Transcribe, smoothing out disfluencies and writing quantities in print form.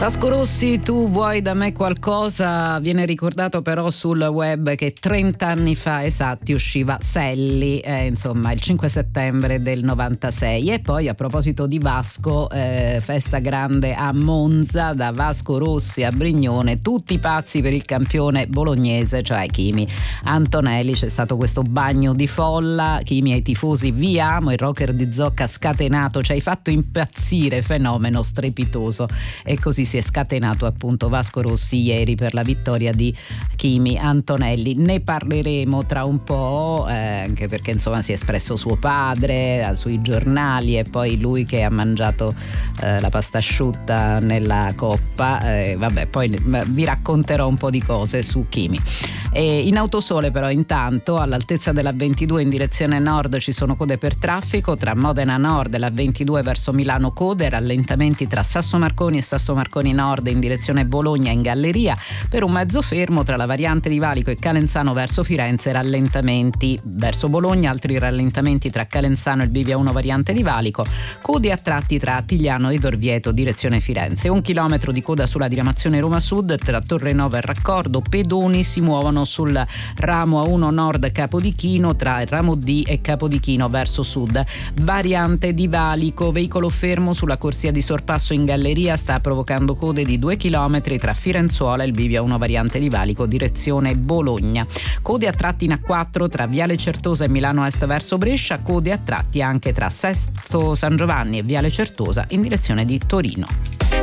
Vasco Rossi, tu vuoi da me qualcosa? Viene ricordato però sul web che 30 anni fa esatti usciva Sally, insomma il 5 settembre del 96. E poi a proposito di Vasco, festa grande a Monza, da Vasco Rossi a Brignone, tutti pazzi per il campione bolognese, cioè Kimi Antonelli. C'è stato questo bagno di folla, Kimi ai tifosi vi amo, il rocker di Zocca scatenato, ci hai fatto impazzire, fenomeno strepitoso. E così si è scatenato appunto Vasco Rossi ieri per la vittoria di Kimi Antonelli. Ne parleremo tra un po', anche perché insomma si è espresso suo padre sui giornali, e poi lui che ha mangiato la pasta asciutta nella coppa, vabbè, poi vi racconterò un po' di cose su Kimi. In Autosole però intanto all'altezza della 22 in direzione nord ci sono code per traffico, tra Modena Nord e la 22 verso Milano code, rallentamenti tra Sasso Marconi e Sasso Marconi Nord in direzione Bologna in galleria, per un mezzo fermo tra la variante di Valico e Calenzano verso Firenze, rallentamenti verso Bologna, altri rallentamenti tra Calenzano e il bivia 1 variante di Valico, code a tratti tra Attigliano ed Orvieto direzione Firenze, 1 chilometro di coda sulla diramazione Roma Sud tra Torrenova e Raccordo, pedoni si muovono sul ramo A1 Nord Capodichino tra il ramo D e Capodichino verso sud, variante di Valico, veicolo fermo sulla corsia di sorpasso in galleria sta provocando code di 2 km tra Firenzuola e il bivia 1 variante di Valico direzione Bologna, code a tratti in A4 tra Viale Certosa e Milano Est verso Brescia, code a tratti anche tra Sesto San Giovanni e Viale Certosa in direzione di Torino.